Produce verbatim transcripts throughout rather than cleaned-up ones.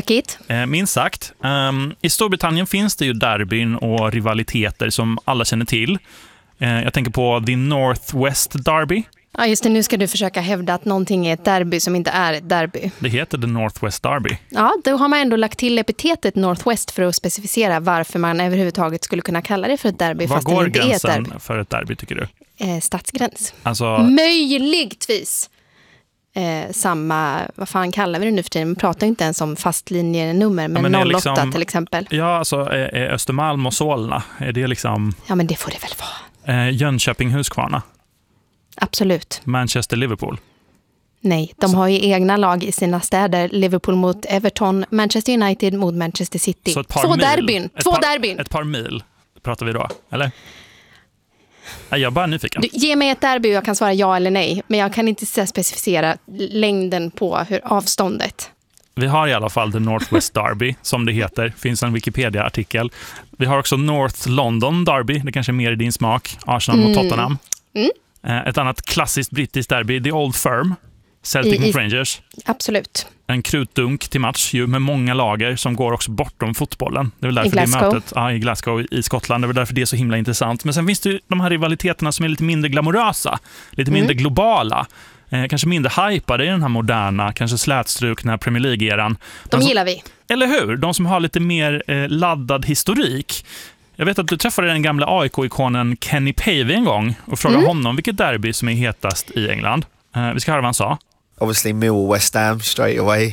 Tråkigt. Eh, minst sagt. Um, I Storbritannien finns det ju derbyn och rivaliteter som alla känner till. Eh, jag tänker på The North West Derby. Ja, just det. Nu ska du försöka hävda att någonting är ett derby som inte är ett derby. Det heter The North West Derby. Ja, då har man ändå lagt till epitetet Northwest för att specificera varför man överhuvudtaget skulle kunna kalla det för ett derby. Var fast går det inte är ett derby. gränsen för ett derby, tycker du? Eh, stadsgräns. Alltså... Möjligtvis. Eh, samma, vad fan kallar vi det nu för tiden? Man pratar inte ens om fastlinjenummer, men, ja, men noll åtta liksom, till exempel. Ja, alltså är, är Östermalm och Solna, är det liksom... Ja, men det får det väl vara. Eh, Jönköping, Huskvarna. Absolut. Manchester, Liverpool. Nej, de så. har ju egna lag i sina städer. Liverpool mot Everton, Manchester United mot Manchester City. Så ett par Två mil, derbyn. Ett Två par, derbyn. Ett par mil pratar vi då, eller? Nej, jag är bara nyfiken. Du, ge mig ett derby och jag kan svara ja eller nej. Men jag kan inte specificera längden på hur avståndet. Vi har i alla fall The North West Derby, som det heter. Finns en Wikipedia-artikel. Vi har också North London Derby. Det kanske är mer i din smak. Arsenal mot Mm. Tottenham. Mm. Ett annat klassiskt brittiskt derby, The Old Firm. Celtic I, mot i, Rangers. Absolut. En krutdunk till match ju, med många lager som går också bortom fotbollen. Det är väl därför I Glasgow. Det mötet, ja, i Glasgow i Skottland. Det är väl därför det är så himla intressant. Men sen finns det ju de här rivaliteterna som är lite mindre glamorösa. Lite mindre Mm. globala. Eh, kanske mindre hypade i den här moderna, kanske slätstrukna Premier League-eran. De som, gillar vi. Eller hur? De som har lite mer eh, laddad historik. Jag vet att du träffade den gamla A I K-ikonen Kenny Pavey en gång och frågade Mm. honom vilket derby som är hetast i England. Eh, vi ska höra vad han sa. Obviously, Millwall West Ham straight away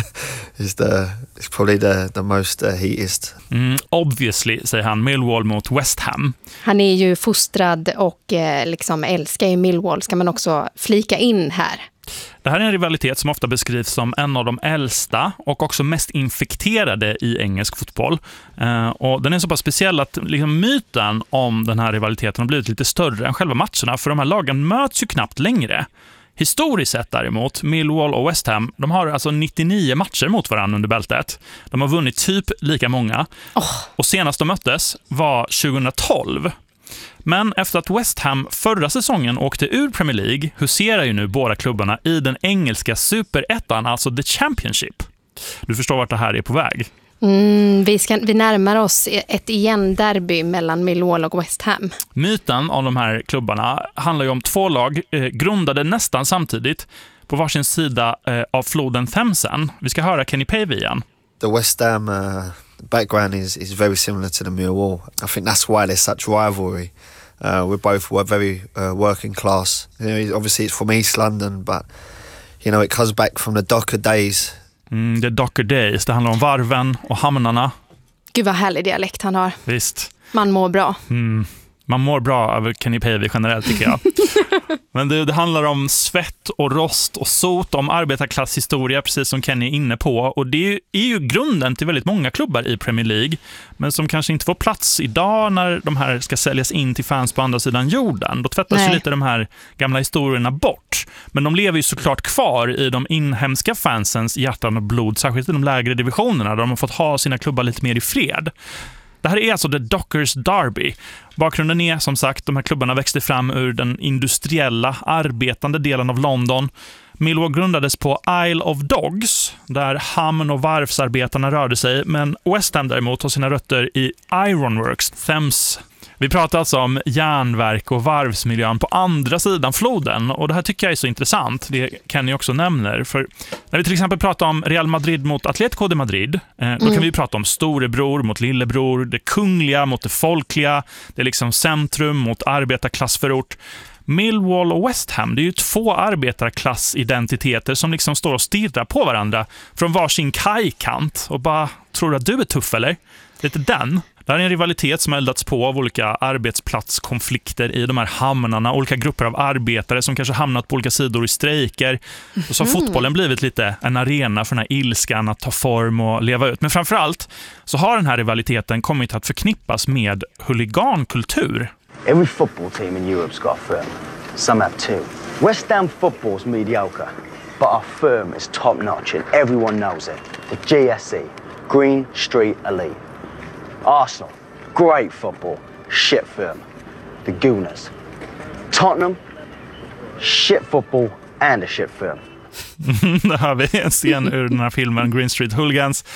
is the it's probably the the most uh, heatest. Mm, obviously, säger han, Millwall mot West Ham. Han är ju fostrad och eh, liksom älskar ju Millwall, ska man också flika in här. Det här är en rivalitet som ofta beskrivs som en av de äldsta och också mest infekterade i engelsk fotboll. Eh, och den är så pass speciell att liksom, myten om den här rivaliteten har blivit lite större än själva matcherna, för de här lagen möts ju knappt längre. Historiskt sett däremot, Millwall och West Ham, de har alltså nittionio matcher mot varandra under bältet. De har vunnit typ lika många. Oh. Och senast de möttes var tjugohundratolv. Men efter att West Ham förra säsongen åkte ur Premier League huserar ju nu båda klubbarna i den engelska superettan, alltså The Championship. Du förstår vart det här är på väg. Mm, vi, ska, vi närmar oss ett igen derby mellan Millwall och West Ham. Myten av de här klubbarna handlar ju om två lag eh, grundade nästan samtidigt på varsin sida eh, av floden Themsen. Vi ska höra Kenny Pavey igen. The West Ham uh, background is is very similar to the Millwall. I think that's why there's such rivalry. Uh, we're both we're very uh, working class. You know, obviously it's from East London, but you know it comes back from the Docker days. Mm, det är Docker Days. Det handlar om varven och hamnarna. Gud vad härlig dialekt han har. Visst. Man mår bra. Mm. Man mår bra över Kenny Pavey generellt, tycker jag. Men det, det handlar om svett och rost och sot, om arbetarklasshistoria, precis som Kenny är inne på. Och det är, är ju grunden till väldigt många klubbar i Premier League, men som kanske inte får plats idag när de här ska säljas in till fans på andra sidan jorden. Då tvättas ju lite de här gamla historierna bort. Men de lever ju såklart kvar i de inhemska fansens hjärtan och blod, särskilt i de lägre divisionerna, där de har fått ha sina klubbar lite mer i fred. Det här är alltså The Dockers Derby. Bakgrunden är som sagt, de här klubbarna växte fram ur den industriella, arbetande delen av London. Millwall grundades på Isle of Dogs, där hamn- och varvsarbetarna rörde sig, men West Ham däremot har sina rötter i Ironworks, Thames. Vi pratar alltså om järnverk och varvsmiljön på andra sidan floden, och det här tycker jag är så intressant, det Kenny också nämner. För när vi till exempel pratar om Real Madrid mot Atletico de Madrid, eh, då Mm. kan vi prata om storebror mot lillebror, det kungliga mot det folkliga, det är liksom centrum mot arbetarklassförort. Millwall och West Ham, det är ju två arbetarklassidentiteter som liksom står och stirrar på varandra från varsin kajkant och bara tror att du är tuff, eller? Lite den. Det här är en rivalitet som har eldats på av olika arbetsplatskonflikter i de här hamnarna, olika grupper av arbetare som kanske hamnat på olika sidor i strejker. Och så har fotbollen blivit lite en arena för den här ilskan att ta form och leva ut. Men framförallt så har den här rivaliteten kommit att förknippas med huligankultur. Every football team in Europe's got a firm. Some have two. West Ham football's mediocre, but our firm is top notch and everyone knows it. The G S E, Green Street Elite. Arsenal, great football, shit firm. The Gooners. Tottenham, shit football and a shit firm. Där har vi en scen ur den här filmen Green Street Hooligans.